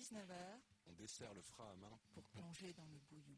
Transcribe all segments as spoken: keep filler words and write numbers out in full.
dix-neuf heures, on dessert le frein à main pour plonger dans le bouillon.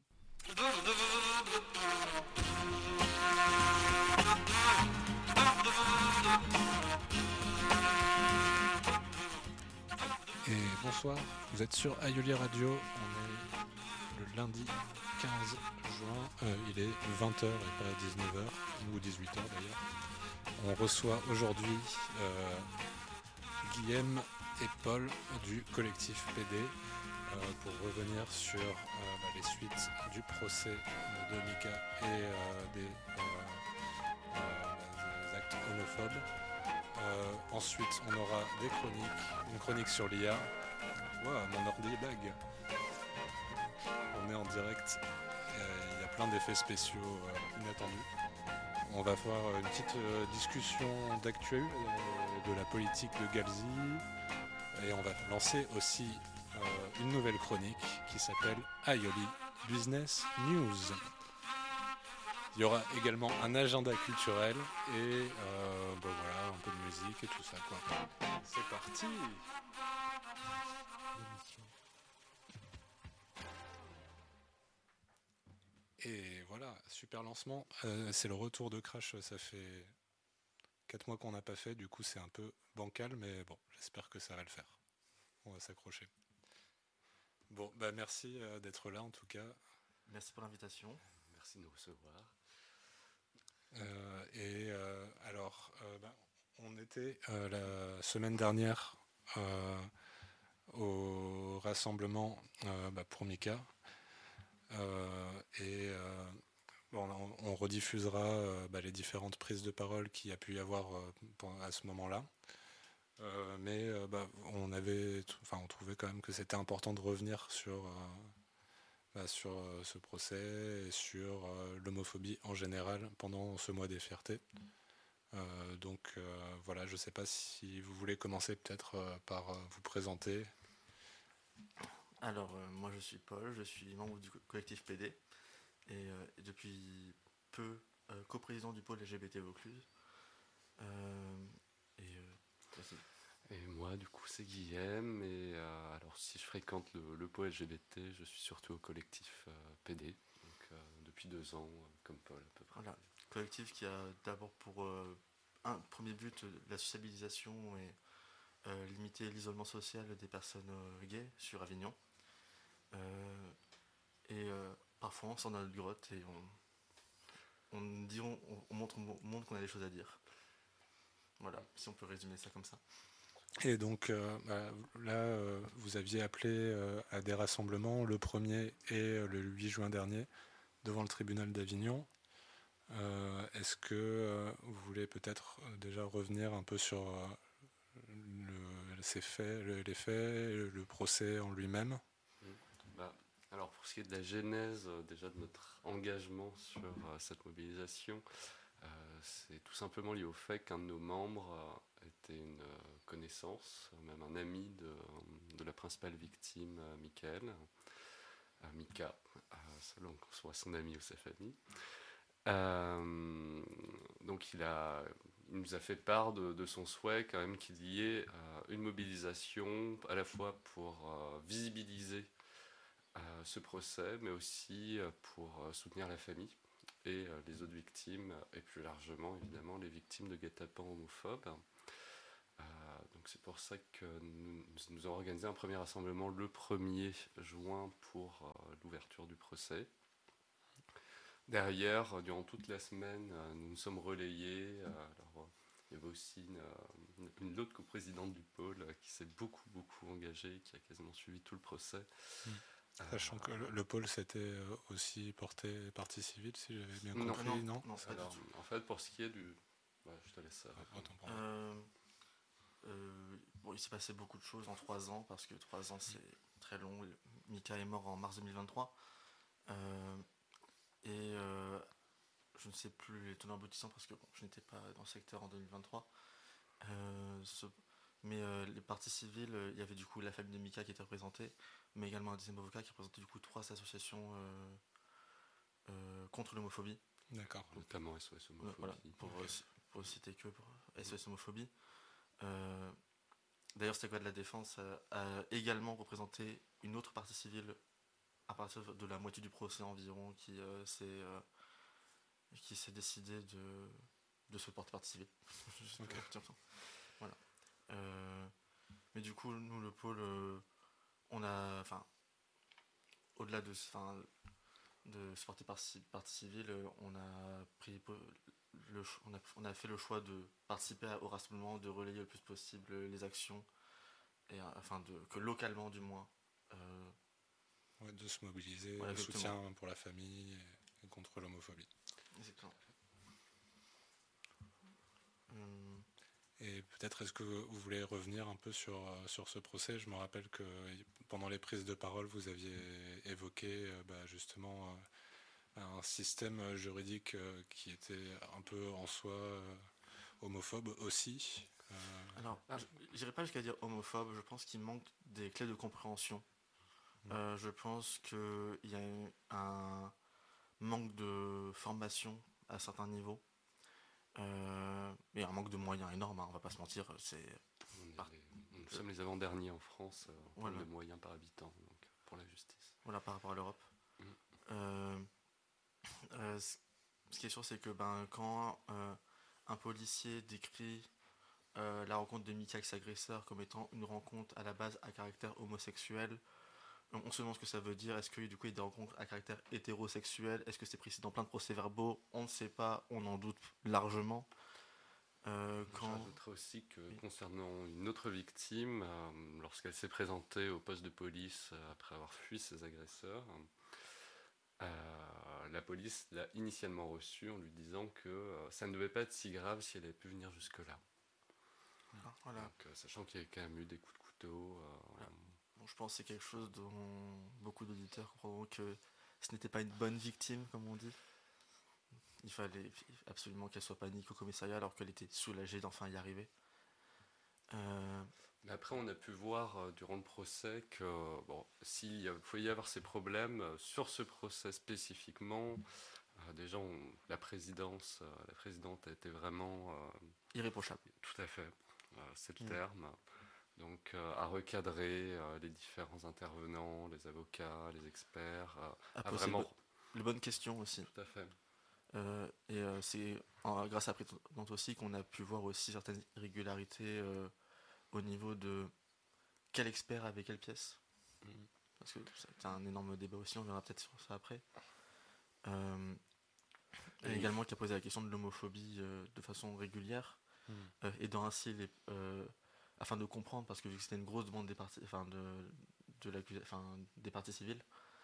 Et bonsoir, vous êtes sur Aïoli Radio, on est le lundi quinze juin, euh, il est vingt heures et pas dix-neuf heures, ou dix-huit heures d'ailleurs. On reçoit aujourd'hui euh, Guillaume et Paul du collectif P D euh, pour revenir sur euh, bah, les suites du procès de Mika et euh, des, euh, euh, des actes homophobes. Euh, ensuite, on aura des chroniques, une chronique sur l'I A. Wow, mon ordi lag. On est en direct. Il y a plein d'effets spéciaux euh, inattendus. On va faire une petite euh, discussion d'actuel euh, de la politique de Galzi. Et on va lancer aussi euh, une nouvelle chronique qui s'appelle Aïoli Business News. Il y aura également un agenda culturel et euh, bon voilà, un peu de musique et tout ça quoi. C'est parti. Et voilà, super lancement. Euh, c'est le retour de Crash, ça fait quatre mois qu'on n'a pas fait, du coup c'est un peu bancal, mais bon, j'espère que ça va le faire. On va s'accrocher. Bon, bah merci euh, d'être là en tout cas. Merci pour l'invitation. Merci de nous recevoir. Euh, et euh, alors, euh, bah, on était euh, la semaine dernière euh, au rassemblement euh, bah, pour Mika. Euh, et euh, bon, on, on rediffusera euh, bah, les différentes prises de parole qu'il y a pu y avoir euh, à ce moment-là. Euh, mais euh, bah, on avait, enfin, on trouvait quand même que c'était important de revenir sur, euh, bah, sur euh, ce procès et sur euh, l'homophobie en général pendant ce mois des fiertés. Euh, donc euh, voilà, je ne sais pas si vous voulez commencer peut-être euh, par euh, vous présenter. Alors, euh, moi je suis Paul, je suis membre du collectif P D et, euh, et depuis peu euh, coprésident du pôle L G B T Vaucluse. Euh, et euh, Et moi, du coup, c'est Guillaume. Et euh, alors, si je fréquente le, le pôle L G B T, je suis surtout au collectif euh, P D, donc euh, depuis deux ans, euh, comme Paul à peu près. Voilà, collectif qui a d'abord pour euh, un premier but la sociabilisation et euh, limiter l'isolement social des personnes euh, gays sur Avignon. Euh, et euh, parfois on sort dans notre grotte et on, on, dit, on, on montre au monde qu'on a des choses à dire. Voilà, si on peut résumer ça comme ça. Et donc euh, bah, là, euh, vous aviez appelé euh, à des rassemblements le premier et euh, le huit juin dernier devant le tribunal d'Avignon. Euh, est-ce que euh, vous voulez peut-être déjà revenir un peu sur euh, le, ces faits, le, les faits, le procès en lui-même? Mmh. Bah, alors, pour ce qui est de la genèse euh, déjà de notre engagement sur euh, cette mobilisation, euh, c'est tout simplement lié au fait qu'un de nos membres euh, était une euh, connaissance, même un ami de, de la principale victime, euh, Michael, euh, Mika, euh, selon qu'on soit son ami ou sa famille. Euh, donc il, a, il nous a fait part de, de son souhait quand même qu'il y ait euh, une mobilisation à la fois pour euh, visibiliser euh, ce procès, mais aussi euh, pour euh, soutenir la famille et euh, les autres victimes, et plus largement évidemment les victimes de guet-apens homophobes. Euh, donc c'est pour ça que nous, nous avons organisé un premier rassemblement le premier juin pour euh, l'ouverture du procès. Derrière, durant toute la semaine, nous nous sommes relayés. Alors, il y avait aussi une, une autre coprésidente du pôle qui s'est beaucoup, beaucoup engagée, qui a quasiment suivi tout le procès. Mmh. Sachant euh, que le, le pôle s'était aussi porté partie civile, si j'avais bien compris, non, non, non, non alors, en fait, pour ce qui est du... Ouais, je te laisse répondre. Euh, euh, bon, il s'est passé beaucoup de choses en trois ans, parce que trois ans, c'est très long. Mika est mort en mars deux mille vingt-trois. Euh, et euh, je ne sais plus les tenants aboutissants, parce que bon, je n'étais pas dans le secteur en deux mille vingt-trois. Euh, ce, mais euh, les parties civiles, euh, il y avait du coup la famille de Mika qui était représentée, mais également un deuxième avocat qui représentait du coup trois associations euh, euh, contre l'homophobie. D'accord. Notamment S O S Homophobie. Voilà, pour, pour citer que pour S O S Homophobie. Euh, D'ailleurs, cette loi de la défense a, a également représenté une autre partie civile à partir de la moitié du procès environ qui euh, s'est euh, qui s'est décidé de, de se porter partie civile. Ok. Voilà. Euh, mais du coup, nous, le pôle, euh, on a, enfin, au-delà de, enfin, de se porter partie, partie civile, euh, on a pris le, ch- on a, on a fait le choix de participer à- au rassemblement, de relayer le plus possible les actions, et, euh, afin de, que localement du moins. euh, Ouais, de se mobiliser voilà, au exactement. soutien pour la famille et, et contre l'homophobie. Exactement. Hum, Et peut-être est-ce que vous voulez revenir un peu sur, euh, sur ce procès? Je me rappelle que pendant les prises de parole, vous aviez évoqué euh, bah, justement euh, un système juridique euh, qui était un peu en soi euh, homophobe aussi. Euh, Alors, Ah, je n'irai pas jusqu'à dire homophobe, je pense qu'il manque des clés de compréhension. Mm. Euh, je pense qu'il y a eu un manque de formation à certains niveaux. Euh, et un manque de moyens énorme, hein, on va pas se mentir. C'est on, est par- les- nous sommes les avant-derniers en France euh, en termes voilà, de moyens par habitant donc, pour la justice. voilà, par rapport à l'Europe. Mm. Euh, euh, ce ce qui est sûr, c'est que ben, quand euh, un policier décrit euh, la rencontre de Mika avec ses agresseurs comme étant une rencontre à la base à caractère homosexuel, on se demande ce que ça veut dire. Est-ce que du coup il y a des rencontres à caractère hétérosexuel? Est-ce que c'est précis dans plein de procès-verbaux? On ne sait pas, on en doute largement. Euh, Je quand... rajouterais aussi que Oui. concernant une autre victime, euh, lorsqu'elle s'est présentée au poste de police euh, après avoir fui ses agresseurs, euh, la police l'a initialement reçue en lui disant que euh, ça ne devait pas être si grave si elle avait pu venir jusque-là. Ah, voilà. Donc, euh, sachant qu'il y avait quand même eu des coups de couteau. euh, Voilà. Bon, je pense que c'est quelque chose dont beaucoup d'auditeurs comprendront que ce n'était pas une bonne victime, comme on dit. Il fallait absolument qu'elle soit panique au commissariat alors qu'elle était soulagée d'enfin y arriver. Euh, Mais après, on a pu voir euh, durant le procès que, bon, s'il faut y avoir ces problèmes, euh, sur ce procès spécifiquement, euh, déjà, on- la présidence, euh, la présidente a été vraiment, euh, irréprochable. tout à fait, euh, c'est le Mm. terme, donc euh, à recadrer euh, les différents intervenants, les avocats, les experts, euh, À à poser vraiment, bo- les bonnes questions aussi. tout à fait. Euh, et euh, c'est en- grâce à la présidente aussi qu'on a pu voir aussi certaines irrégularités euh, au niveau de quel expert avait quelle pièce. Mm. Parce que c'est un énorme débat aussi, on verra peut-être sur ça après. Euh, et Et- également qui a posé la question de l'homophobie euh, de façon régulière, Mm. euh, aidant ainsi les, euh, afin de comprendre, parce que vu que c'était une grosse demande des parties, enfin de, de l'accusa- enfin, des parties civiles,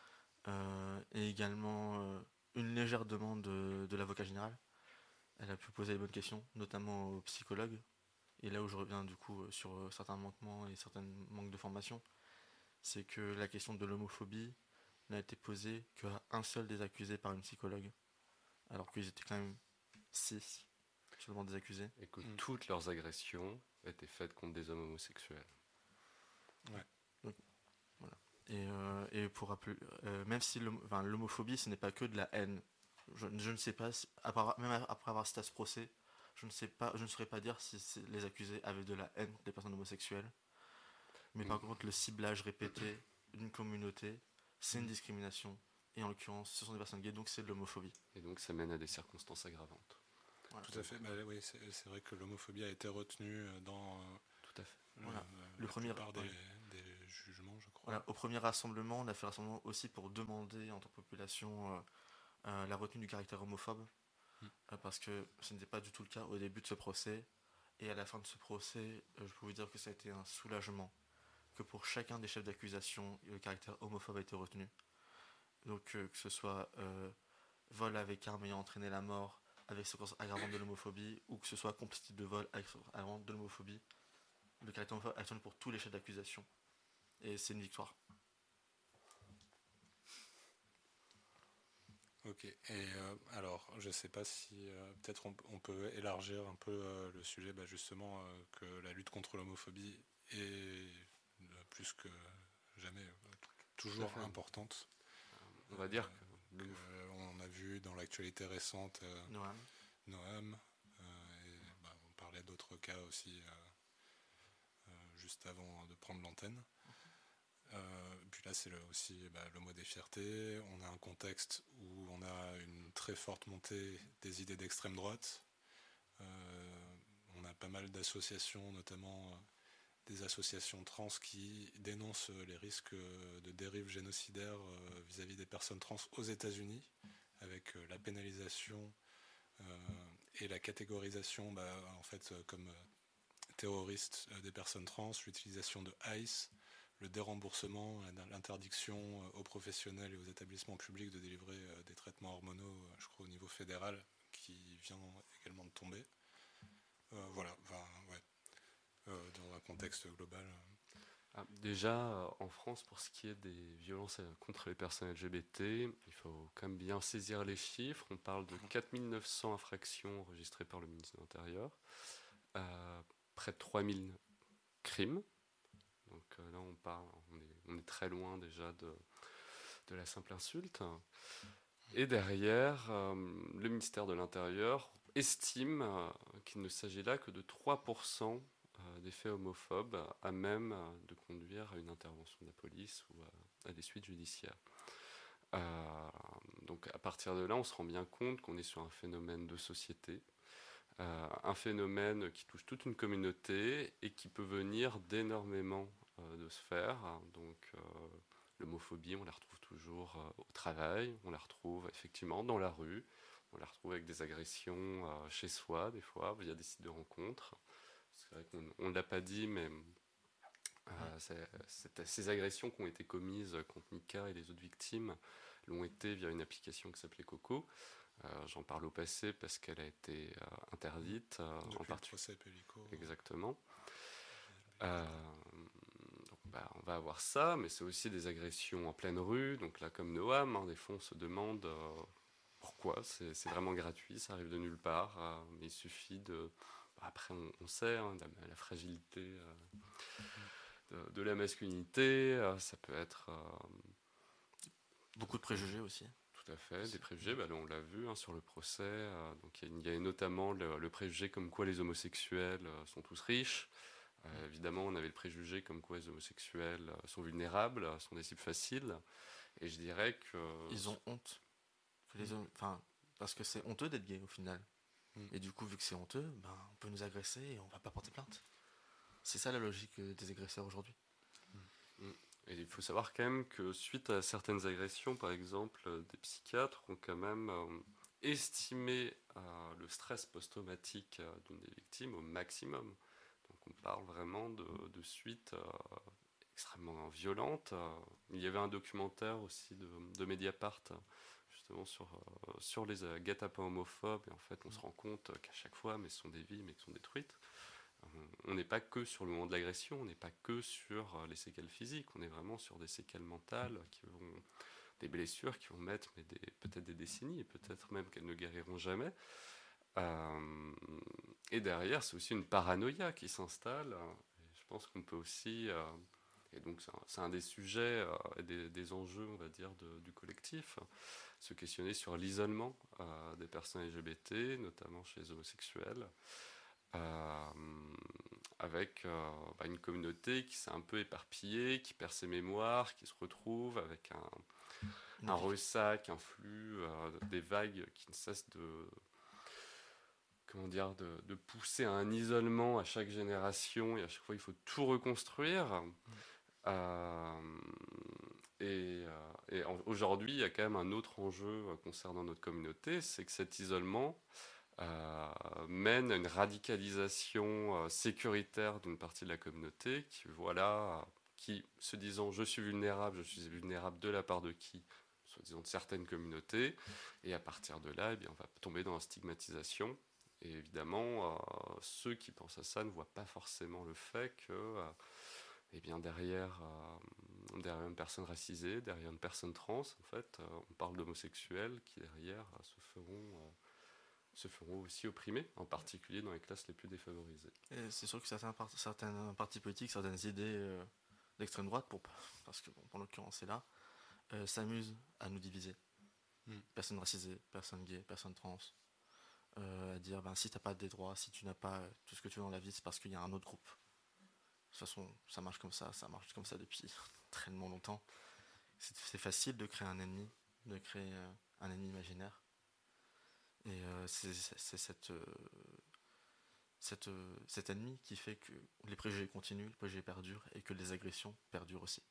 euh, et également euh, une légère demande de, de l'avocat général. Elle a pu poser les bonnes questions, notamment aux psychologues. Et là où je reviens du coup euh, sur euh, certains manquements et certains manques de formation, c'est que la question de l'homophobie n'a été posée qu'à un seul des accusés par une psychologue, alors qu'ils étaient quand même six seulement des accusés. Et que Mm. toutes leurs agressions étaient faites contre des hommes homosexuels. Ouais. Donc, voilà. Et, euh, et pour rappeler, euh, même si l'homo- enfin, l'homophobie ce n'est pas que de la haine, je, je ne sais pas, si, à part- même après avoir cité à ce procès, je ne sais pas, je ne saurais pas dire si c'est- les accusés avaient de la haine des personnes homosexuelles. Mais par Mm. contre, le ciblage répété d'une communauté, c'est une Mm. discrimination. Et en l'occurrence, ce sont des personnes gays, donc c'est de l'homophobie. Et donc ça mène à des circonstances aggravantes. Voilà. Tout à fait. Bah, oui, c'est c'est vrai que l'homophobie a été retenue euh, dans euh, Tout à fait. le- Voilà. euh, Le la premier, plupart des, ouais. des jugements, je crois. Voilà. Au premier rassemblement, on a fait rassemblement aussi pour demander en tant que population euh, euh, la retenue du caractère homophobe. Mm. Euh, parce que ce n'était pas du tout le cas au début de ce procès. Et à la fin de ce procès, euh, je peux vous dire que ça a été un soulagement. Que pour chacun des chefs d'accusation, le caractère homophobe a été retenu. Donc euh, que ce soit euh, vol avec arme ayant entraîné la mort avec séquence aggravante de l'homophobie, ou que ce soit complicité de vol avec séquence aggravante de l'homophobie, le caractère homophobe est retenu pour tous les chefs d'accusation. Et c'est une victoire. Ok. Et euh, alors, je ne sais pas si euh, peut-être on, on peut élargir un peu euh, le sujet, bah, justement, euh, que la lutte contre l'homophobie est euh, plus que jamais euh, toujours fait. importante. On va dire que Que, le- euh, on a vu dans l'actualité récente euh, Noam. Noam, euh, et bah, on parlait d'autres cas aussi euh, euh, juste avant de prendre l'antenne. Euh, puis là, c'est le, aussi bah, le mois des fiertés. On a un contexte où on a une très forte montée des idées d'extrême droite. Euh, on a pas mal d'associations, notamment euh, des associations trans qui dénoncent les risques de dérives génocidaires euh, vis-à-vis des personnes trans aux États-Unis, avec euh, la pénalisation euh, et la catégorisation, bah, en fait, euh, comme euh, terroristes euh, des personnes trans, l'utilisation de ICE, le déremboursement, l'interdiction aux professionnels et aux établissements publics de délivrer des traitements hormonaux, je crois au niveau fédéral, qui vient également de tomber. Euh, voilà, enfin, ouais. euh, dans un contexte global. Ah, déjà, en France, pour ce qui est des violences contre les personnes L G B T, il faut quand même bien saisir les chiffres. On parle de quatre mille neuf cents infractions enregistrées par le ministre de l'Intérieur, euh, près de trois mille crimes. Donc euh, là, on, parle, on, est, on est très loin déjà de, de la simple insulte. Et derrière, euh, le ministère de l'Intérieur estime euh, qu'il ne s'agit là que de trois pour cent euh, des faits homophobes à même euh, de conduire à une intervention de la police ou à, à des suites judiciaires. Euh, donc à partir de là, on se rend bien compte qu'on est sur un phénomène de société, euh, un phénomène qui touche toute une communauté et qui peut venir d'énormément euh, de sphères. Donc euh, l'homophobie, on la retrouve toujours euh, au travail, on la retrouve effectivement dans la rue, on la retrouve avec des agressions euh, chez soi, des fois, via des sites de rencontres. C'est vrai qu'on ne l'a pas dit, mais euh, c'est, c'est, ces agressions qui ont été commises contre Mika et les autres victimes l'ont été via une application qui s'appelait Coco. Euh, j'en parle au passé parce qu'elle a été euh, interdite. Euh, Depuis en le procès Pellico. Exactement. Euh, donc, bah, on va avoir ça, mais c'est aussi des agressions en pleine rue. Donc là, comme Noam, hein, des fois, on se demande euh, pourquoi. C'est, c'est vraiment gratuit, ça arrive de nulle part. Euh, mais il suffit de... Après, on, on sait, hein, la, la fragilité euh, de, de la masculinité. Euh, ça peut être... Euh, Beaucoup de préjugés aussi. Tout à fait, des préjugés, bah, là, on l'a vu hein, sur le procès. Euh, donc il y, y a notamment le, le préjugé comme quoi les homosexuels euh, sont tous riches. Euh, évidemment, on avait le préjugé comme quoi les homosexuels euh, sont vulnérables, euh, sont des cibles faciles. Et je dirais que... Ils ont honte. Que les hommes, enfin, parce que c'est honteux d'être gay au final. Mm. Et du coup, vu que c'est honteux, ben, on peut nous agresser et on va pas porter plainte. C'est ça la logique des agresseurs aujourd'hui. Mm. Et il faut savoir quand même que suite à certaines agressions, par exemple, des psychiatres ont quand même euh, estimé euh, le stress post-traumatique euh, d'une des victimes au maximum. Donc on parle vraiment de, de suites euh, extrêmement violentes. Euh, il y avait un documentaire aussi de, de Mediapart justement sur, euh, sur les euh, guet-apens homophobes. Et en fait, on se rend compte qu'à chaque fois, mais ce sont des vies mais qui sont détruites. On n'est pas que sur le moment de l'agression, on n'est pas que sur les séquelles physiques, on est vraiment sur des séquelles mentales, qui vont, des blessures qui vont mettre mais des, peut-être des décennies, et peut-être même qu'elles ne guériront jamais. Euh, et derrière, c'est aussi une paranoïa qui s'installe. Et je pense qu'on peut aussi, euh, et donc c'est un, c'est un des sujets, euh, des, des enjeux, on va dire, de, du collectif, se questionner sur l'isolement euh, des personnes L G B T, notamment chez les homosexuels. Euh, avec euh, bah, une communauté qui s'est un peu éparpillée, qui perd ses mémoires, qui se retrouve avec un, un ressac, un flux, euh, des vagues qui ne cessent de, comment dire, de, de pousser à un isolement à chaque génération, et à chaque fois il faut tout reconstruire. Mmh. Euh, et, euh, et en, aujourd'hui, il y a quand même un autre enjeu concernant notre communauté, c'est que cet isolement Euh, mène à une radicalisation euh, sécuritaire d'une partie de la communauté qui, voilà, qui se disant je suis vulnérable, je suis vulnérable de la part de qui, soit disant de certaines communautés, et à partir de là, eh bien, on va tomber dans la stigmatisation. Et évidemment, euh, ceux qui pensent à ça ne voient pas forcément le fait que, euh, eh bien, derrière, euh, derrière une personne racisée, derrière une personne trans, en fait, euh, on parle d'homosexuels qui derrière euh, se feront euh, se feront aussi opprimés, en particulier dans les classes les plus défavorisées. Et c'est sûr que certains, part- certains partis politiques, certaines idées euh, d'extrême droite, pour, parce que bon, en l'occurrence c'est là, euh, s'amusent à nous diviser. Mm. Personnes racisées, personnes gays, personnes trans. Euh, à dire ben, si tu n'as pas des droits, si tu n'as pas tout ce que tu veux dans la vie, c'est parce qu'il y a un autre groupe. toute façon, ça marche comme ça, ça marche comme ça depuis tellement longtemps. C'est, c'est facile de créer un ennemi, de créer euh, un ennemi imaginaire. Et euh, c'est, c'est, c'est cette, euh, cette, euh, cet ennemi qui fait que les préjugés continuent, les préjugés perdurent et que les agressions perdurent aussi.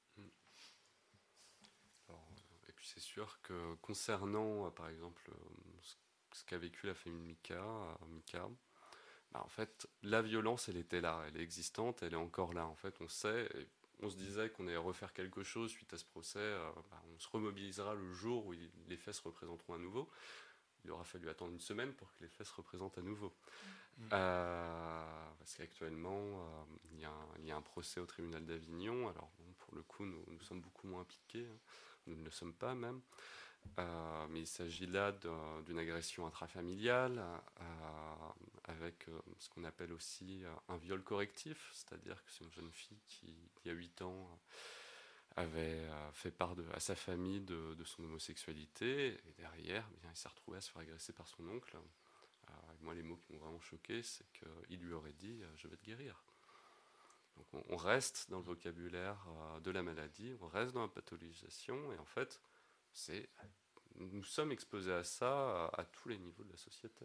Alors, et puis c'est sûr que concernant, euh, par exemple, euh, ce, ce qu'a vécu la famille Mika, euh, Mika bah, en fait, la violence, elle était là, elle est existante, elle est encore là. En fait, on sait, et on se disait qu'on allait refaire quelque chose suite à ce procès. Euh, bah, on se remobilisera le jour où il, les faits se représenteront à nouveau. Il aura fallu attendre une semaine pour que les faits se représentent à nouveau. Mmh. Euh, parce qu'actuellement, euh, il, y a un, il y a un procès au tribunal d'Avignon. Alors, bon, pour le coup, nous, nous sommes beaucoup moins impliqués. Hein. Nous ne le sommes pas même. Euh, mais il s'agit là d'un, d'une agression intrafamiliale euh, avec euh, ce qu'on appelle aussi euh, un viol correctif, c'est-à-dire que c'est une jeune fille qui, il y a huit ans, avait euh, fait part de, à sa famille de, de son homosexualité, et derrière, eh bien, il s'est retrouvé à se faire agresser par son oncle. Euh, et moi, les mots qui m'ont vraiment choqué, c'est qu'il lui aurait dit euh, « je vais te guérir ». Donc on, on reste dans le vocabulaire euh, de la maladie, on reste dans la pathologisation, et en fait, c'est, nous sommes exposés à ça à, à tous les niveaux de la société.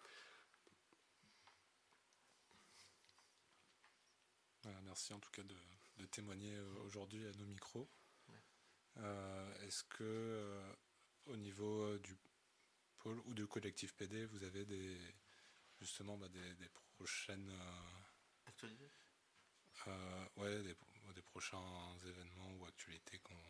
Voilà, merci en tout cas de, de témoigner aujourd'hui à nos micros. Ouais. Euh, est-ce que euh, au niveau du pôle ou du collectif P D, vous avez des, justement bah, des, des prochaines euh, actualités euh, ouais, des, des prochains événements ou actualités qu'on...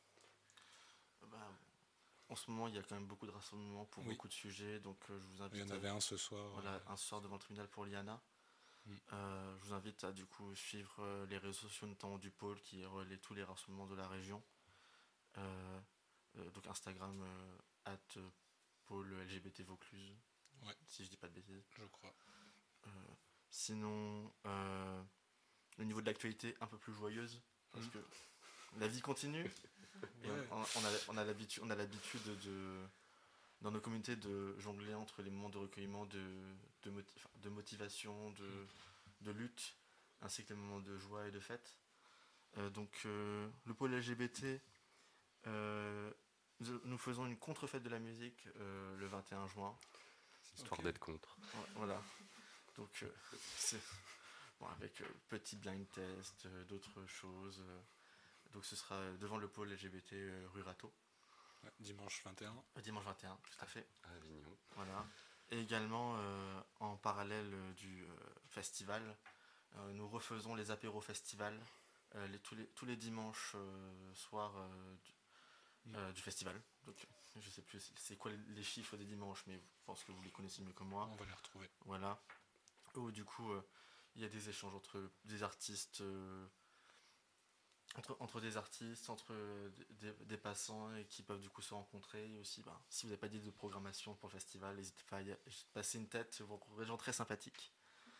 Bah, en ce moment, il y a quand même beaucoup de rassemblements pour oui. beaucoup de sujets, donc euh, je vous invite. Il y en avait à, un ce soir. Voilà, euh... un soir devant le tribunal pour l'I A N A. Mm. Euh, je vous invite à du coup suivre euh, les réseaux sociaux, notamment du pôle qui relaie tous les rassemblements de la région. Euh, euh, donc Instagram euh, at pôle L G B T Vaucluse, ouais. si je dis pas de bêtises. Je crois. Euh, sinon, euh, le niveau de l'actualité un peu plus joyeuse, parce mm. que la vie continue. Et ouais. on, on, a, on, a l'habitude, on a l'habitude de, dans nos communautés de jongler entre les moments de recueillement, de, de, motiv, de motivation, de, mm. de lutte, ainsi que les moments de joie et de fête. Euh, donc euh, le pôle L G B T, euh, nous faisons une contre-fête de la musique euh, le vingt et un juin. Histoire okay. d'être contre. Voilà. Donc euh, c'est bon, avec euh, petit blind test, euh, d'autres choses. Euh, donc ce sera devant le pôle L G B T euh, rue Rateau. Ouais, dimanche vingt et un. Euh, dimanche vingt et un, tout à fait. À Avignon. Voilà. Et également euh, en parallèle euh, du euh, festival, euh, nous refaisons les apéros festival euh, les, tous, les, tous les dimanches euh, soirs euh, du, euh, du festival. Donc je sais plus c'est quoi les chiffres des dimanches, mais je pense que vous les connaissez mieux que moi. On va les retrouver. Voilà. Où du coup euh, il y a des échanges entre des artistes. Euh, Entre, entre des artistes, entre des, des passants et qui peuvent du coup se rencontrer. Et aussi, bah, si vous n'avez pas d'idée de programmation pour le festival, n'hésitez pas à y passer une tête, vous rencontrerez des gens très sympathiques.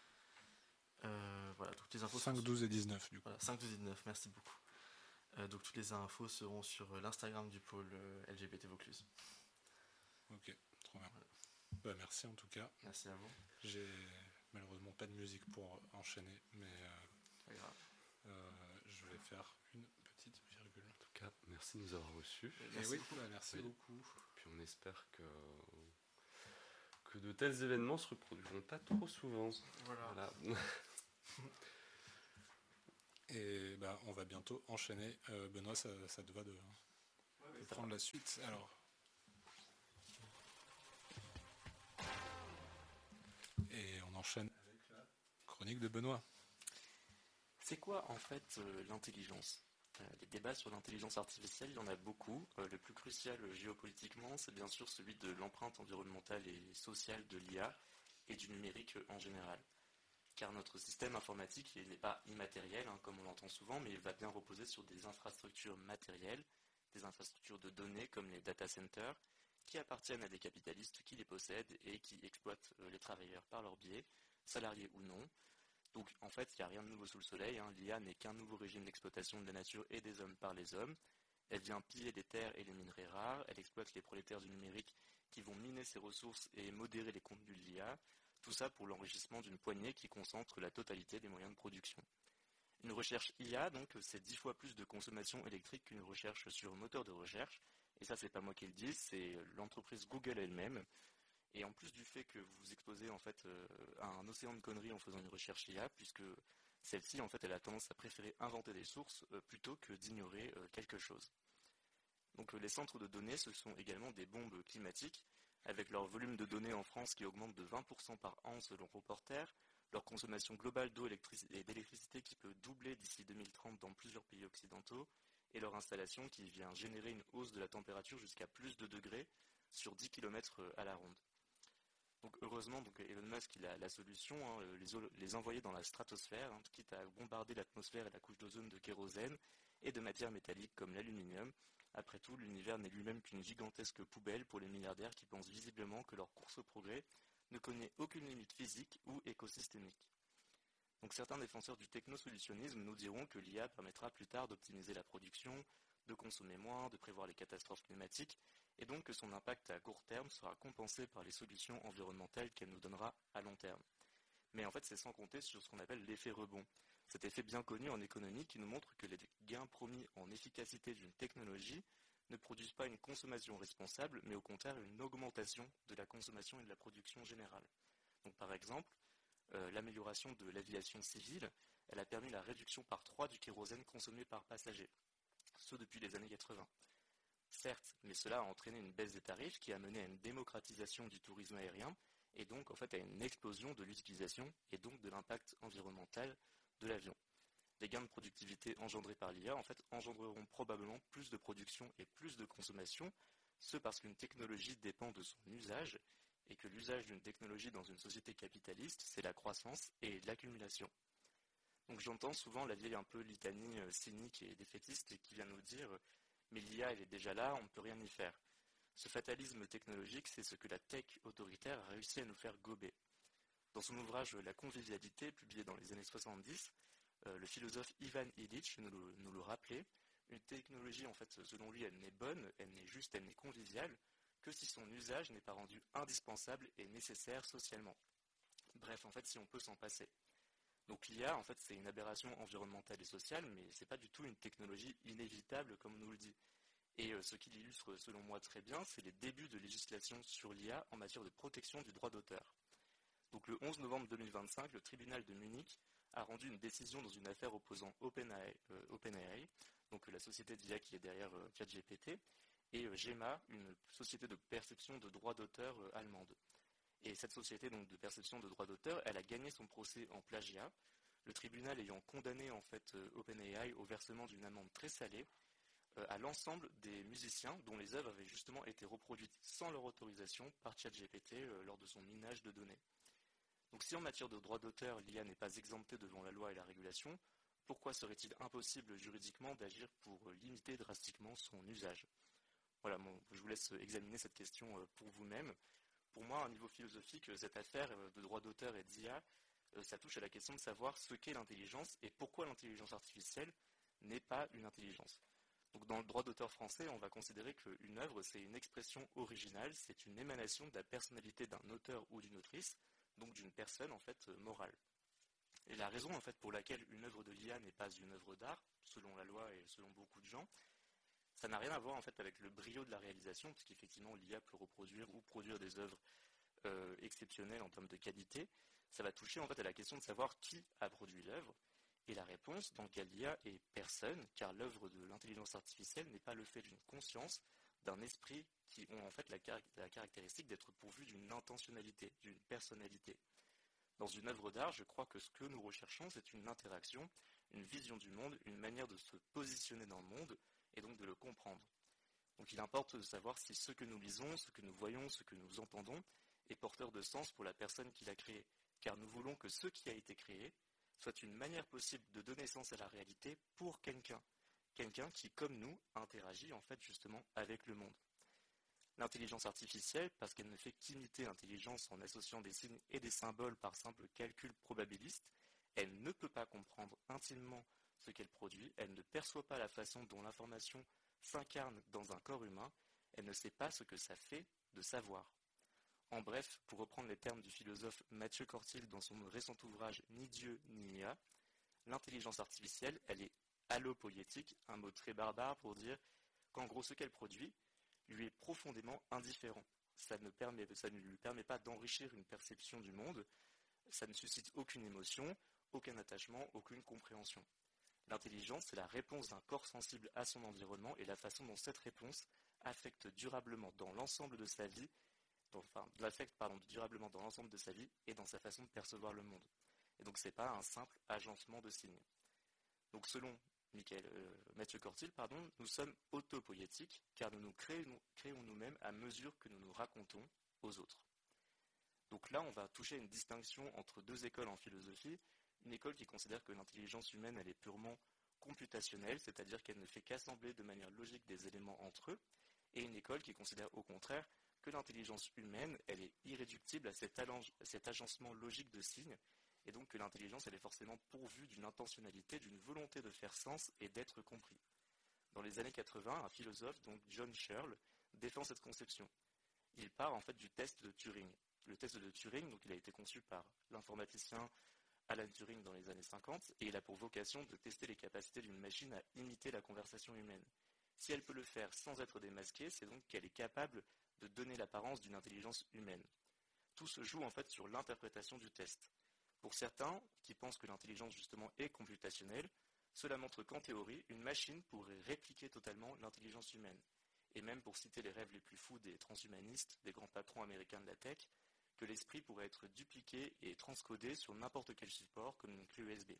Euh, voilà, toutes les infos cinq, douze et dix-neuf du coup. Voilà, cinq, douze et dix-neuf, merci beaucoup. Euh, donc toutes les infos seront sur l'Instagram du pôle euh, L G B T Vaucluse. Ok, trop bien. Voilà. Bah, merci en tout cas. Merci à vous. J'ai malheureusement pas de musique pour enchaîner, mais euh, pas grave. Euh, je vais faire une petite virgule. En tout cas, merci de nous avoir reçus. Merci, oui, beaucoup. Bah, merci oui. beaucoup. Puis on espère que, que de tels événements se reproduiront pas trop souvent. Voilà. voilà. Et bah, on va bientôt enchaîner. Euh, Benoît, ça, ça te va de, ouais, de prendre va. la suite. Alors. Et on enchaîne avec la chronique de Benoît. C'est quoi en fait euh, l'intelligence ? euh, Les débats sur l'intelligence artificielle, il y en a beaucoup. Euh, le plus crucial euh, géopolitiquement, c'est bien sûr celui de l'empreinte environnementale et sociale de l'I A et du numérique euh, en général. Car notre système informatique, il n'est pas immatériel, hein, comme on l'entend souvent, mais il va bien reposer sur des infrastructures matérielles, des infrastructures de données comme les data centers, qui appartiennent à des capitalistes qui les possèdent et qui exploitent euh, les travailleurs par leur biais, salariés ou non. Donc en fait, il n'y a rien de nouveau sous le soleil, hein. L'I A n'est qu'un nouveau régime d'exploitation de la nature et des hommes par les hommes. Elle vient piller les terres et les minerais rares, elle exploite les prolétaires du numérique qui vont miner ses ressources et modérer les contenus de l'I A, tout ça pour l'enrichissement d'une poignée qui concentre la totalité des moyens de production. Une recherche I A, donc, c'est dix fois plus de consommation électrique qu'une recherche sur moteur de recherche. Et ça, c'est pas moi qui le dis, c'est l'entreprise Google elle-même. Et en plus du fait que vous vous exposez en fait euh, à un océan de conneries en faisant une recherche I A, puisque celle-ci en fait elle a tendance à préférer inventer des sources euh, plutôt que d'ignorer euh, quelque chose. Donc euh, les centres de données, ce sont également des bombes climatiques, avec leur volume de données en France qui augmente de vingt pour cent par an selon Reporter, leur consommation globale d'eau et d'électricité qui peut doubler d'ici deux mille trente dans plusieurs pays occidentaux, et leur installation qui vient générer une hausse de la température jusqu'à plus de degrés sur dix kilomètres à la ronde. Donc heureusement, donc Elon Musk il a la solution, hein, les, les envoyer dans la stratosphère, hein, quitte à bombarder l'atmosphère et la couche d'ozone de kérosène et de matières métalliques comme l'aluminium. Après tout, l'univers n'est lui-même qu'une gigantesque poubelle pour les milliardaires qui pensent visiblement que leur course au progrès ne connaît aucune limite physique ou écosystémique. Donc certains défenseurs du technosolutionnisme nous diront que l'I A permettra plus tard d'optimiser la production, de consommer moins, de prévoir les catastrophes climatiques, et donc que son impact à court terme sera compensé par les solutions environnementales qu'elle nous donnera à long terme. Mais en fait, c'est sans compter sur ce qu'on appelle l'effet rebond. Cet effet bien connu en économie qui nous montre que les gains promis en efficacité d'une technologie ne produisent pas une consommation responsable, mais au contraire une augmentation de la consommation et de la production générale. Donc par exemple, euh, l'amélioration de l'aviation civile, elle a permis la réduction par trois du kérosène consommé par passager, ce depuis les années quatre-vingts. Certes, mais cela a entraîné une baisse des tarifs qui a mené à une démocratisation du tourisme aérien et donc en fait à une explosion de l'utilisation et donc de l'impact environnemental de l'avion. Les gains de productivité engendrés par l'I A en fait engendreront probablement plus de production et plus de consommation, ce parce qu'une technologie dépend de son usage et que l'usage d'une technologie dans une société capitaliste, c'est la croissance et l'accumulation. Donc j'entends souvent la vieille un peu litanie euh, cynique et défaitiste qui vient nous dire euh, mais l'I A elle est déjà là, on ne peut rien y faire. Ce fatalisme technologique, c'est ce que la tech autoritaire a réussi à nous faire gober. Dans son ouvrage La convivialité, publié dans les années soixante-dix, euh, le philosophe Ivan Illich nous le, nous le rappelait, une technologie en fait selon lui elle n'est bonne, elle n'est juste, elle n'est conviviale que si son usage n'est pas rendu indispensable et nécessaire socialement. Bref, en fait si on peut s'en passer. Donc l'I A, en fait, c'est une aberration environnementale et sociale, mais c'est pas du tout une technologie inévitable comme on nous le dit. Et euh, ce qui l'illustre, selon moi, très bien, c'est les débuts de législation sur l'I A en matière de protection du droit d'auteur. Donc le onze novembre deux mille vingt-cinq, le tribunal de Munich a rendu une décision dans une affaire opposant OpenAI, euh, OpenAI donc la société d'I A qui est derrière euh, ChatGPT, et euh, Gemma, une société de perception de droits d'auteur euh, allemande. Et cette société donc, de perception de droits d'auteur, elle a gagné son procès en plagiat, le tribunal ayant condamné en fait euh, OpenAI au versement d'une amende très salée euh, à l'ensemble des musiciens dont les œuvres avaient justement été reproduites sans leur autorisation par ChatGPT euh, lors de son minage de données. Donc si en matière de droits d'auteur, l'I A n'est pas exemptée devant la loi et la régulation, pourquoi serait-il impossible juridiquement d'agir pour limiter drastiquement son usage ? Voilà, bon, je vous laisse examiner cette question euh, pour vous-même. Pour moi, à un niveau philosophique, cette affaire de droit d'auteur et d'I A, ça touche à la question de savoir ce qu'est l'intelligence et pourquoi l'intelligence artificielle n'est pas une intelligence. Donc dans le droit d'auteur français, on va considérer qu'une œuvre, c'est une expression originale, c'est une émanation de la personnalité d'un auteur ou d'une autrice, donc d'une personne en fait morale. Et la raison en fait pour laquelle une œuvre de l'I A n'est pas une œuvre d'art, selon la loi et selon beaucoup de gens, ça n'a rien à voir en fait avec le brio de la réalisation, parce qu'effectivement l'I A peut reproduire ou produire des œuvres euh, exceptionnelles en termes de qualité. Ça va toucher en fait à la question de savoir qui a produit l'œuvre. Et la réponse, dans le cas de l'I A, est personne, car l'œuvre de l'intelligence artificielle n'est pas le fait d'une conscience, d'un esprit qui ont en fait la, car- la caractéristique d'être pourvu d'une intentionnalité, d'une personnalité. Dans une œuvre d'art, je crois que ce que nous recherchons, c'est une interaction, une vision du monde, une manière de se positionner dans le monde, et donc de le comprendre. Donc il importe de savoir si ce que nous lisons, ce que nous voyons, ce que nous entendons est porteur de sens pour la personne qui l'a créé, car nous voulons que ce qui a été créé soit une manière possible de donner sens à la réalité pour quelqu'un, quelqu'un qui, comme nous, interagit en fait justement avec le monde. L'intelligence artificielle, parce qu'elle ne fait qu'imiter l'intelligence en associant des signes et des symboles par simple calcul probabiliste, elle ne peut pas comprendre intimement ce qu'elle produit, elle ne perçoit pas la façon dont l'information s'incarne dans un corps humain, elle ne sait pas ce que ça fait de savoir. En bref, pour reprendre les termes du philosophe Mathieu Cortil dans son récent ouvrage Ni Dieu ni I A, L'intelligence artificielle, elle est allopoïétique, un mot très barbare pour dire qu'en gros ce qu'elle produit lui est profondément indifférent. Ça ne, permet, ça ne lui permet pas d'enrichir une perception du monde, ça ne suscite aucune émotion, aucun attachement, aucune compréhension. L'intelligence, c'est la réponse d'un corps sensible à son environnement et la façon dont cette réponse affecte durablement dans l'ensemble de sa vie, dans, enfin, l'affecte pardon, durablement dans l'ensemble de sa vie et dans sa façon de percevoir le monde. Et donc c'est pas un simple agencement de signes. Donc selon Michael, euh, Mathieu Cortil, pardon, nous sommes autopoïétiques car nous nous créons, créons nous-mêmes à mesure que nous nous racontons aux autres. Donc là, on va toucher à une distinction entre deux écoles en philosophie. Une école qui considère que l'intelligence humaine, elle est purement computationnelle, c'est-à-dire qu'elle ne fait qu'assembler de manière logique des éléments entre eux, et une école qui considère au contraire que l'intelligence humaine, elle est irréductible à cet, allange, à cet agencement logique de signes, et donc que l'intelligence, elle est forcément pourvue d'une intentionnalité, d'une volonté de faire sens et d'être compris. Dans les années quatre-vingts, un philosophe, donc John Searle, défend cette conception. Il part en fait du test de Turing. Le test de Turing, donc il a été conçu par l'informaticien Alan Turing dans les années cinquante, et il a pour vocation de tester les capacités d'une machine à imiter la conversation humaine. Si elle peut le faire sans être démasquée, c'est donc qu'elle est capable de donner l'apparence d'une intelligence humaine. Tout se joue en fait sur l'interprétation du test. Pour certains, qui pensent que l'intelligence justement est computationnelle, cela montre qu'en théorie, une machine pourrait répliquer totalement l'intelligence humaine. Et même pour citer les rêves les plus fous des transhumanistes, des grands patrons américains de la tech, que l'esprit pourrait être dupliqué et transcodé sur n'importe quel support comme une clé U S B.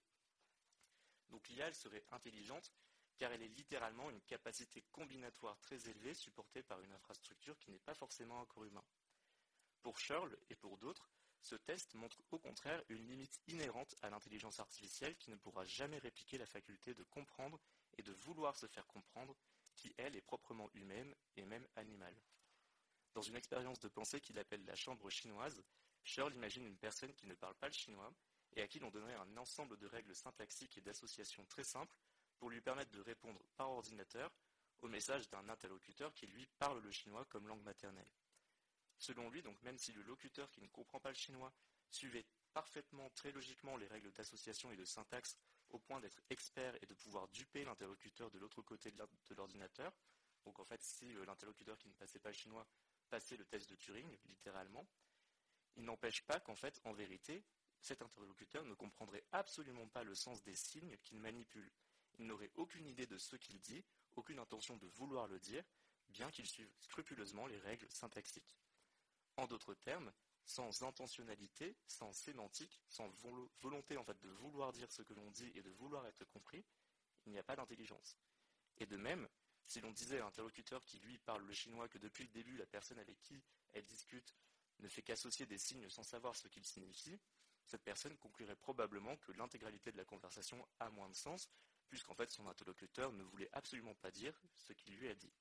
Donc l'I A, elle serait intelligente car elle est littéralement une capacité combinatoire très élevée supportée par une infrastructure qui n'est pas forcément un corps humain. Pour Searle et pour d'autres, ce test montre au contraire une limite inhérente à l'intelligence artificielle qui ne pourra jamais répliquer la faculté de comprendre et de vouloir se faire comprendre, qui elle est proprement humaine et même animale. Dans une expérience de pensée qu'il appelle la chambre chinoise, Searle imagine une personne qui ne parle pas le chinois et à qui l'on donnerait un ensemble de règles syntaxiques et d'associations très simples pour lui permettre de répondre par ordinateur au message d'un interlocuteur qui lui parle le chinois comme langue maternelle. Selon lui, donc même si le locuteur qui ne comprend pas le chinois suivait parfaitement, très logiquement les règles d'association et de syntaxe au point d'être expert et de pouvoir duper l'interlocuteur de l'autre côté de l'ordinateur, donc en fait si l'interlocuteur qui ne passait pas le chinois passait le test de Turing, littéralement, il n'empêche pas qu'en fait, en vérité, cet interlocuteur ne comprendrait absolument pas le sens des signes qu'il manipule. Il n'aurait aucune idée de ce qu'il dit, aucune intention de vouloir le dire, bien qu'il suive scrupuleusement les règles syntaxiques. En d'autres termes, sans intentionnalité, sans sémantique, sans volo- volonté en fait de vouloir dire ce que l'on dit et de vouloir être compris, il n'y a pas d'intelligence. Et de même, si l'on disait à l'interlocuteur qui lui parle le chinois que depuis le début la personne avec qui elle discute ne fait qu'associer des signes sans savoir ce qu'ils signifient, cette personne conclurait probablement que l'intégralité de la conversation a moins de sens, puisqu'en fait son interlocuteur ne voulait absolument pas dire ce qu'il lui a dit.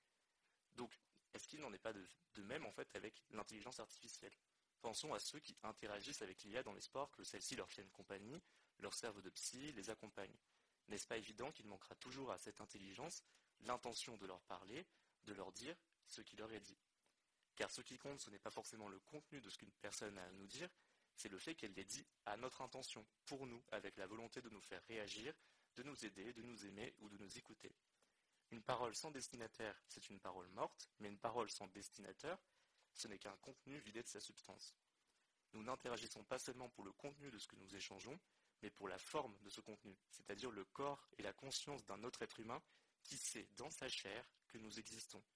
Donc, est-ce qu'il n'en est pas de, de même en fait avec l'intelligence artificielle ? Pensons à ceux qui interagissent avec l'I A dans les sports, que celle-ci leur tienne compagnie, leur servent de psy, les accompagne. N'est-ce pas évident qu'il manquera toujours à cette intelligence l'intention de leur parler, de leur dire ce qui leur est dit ? Car ce qui compte, ce n'est pas forcément le contenu de ce qu'une personne a à nous dire, c'est le fait qu'elle l'ait dit à notre intention, pour nous, avec la volonté de nous faire réagir, de nous aider, de nous aimer ou de nous écouter. Une parole sans destinataire, c'est une parole morte, mais une parole sans destinateur, ce n'est qu'un contenu vidé de sa substance. Nous n'interagissons pas seulement pour le contenu de ce que nous échangeons, mais pour la forme de ce contenu, c'est-à-dire le corps et la conscience d'un autre être humain qui sait dans sa chair que nous existons.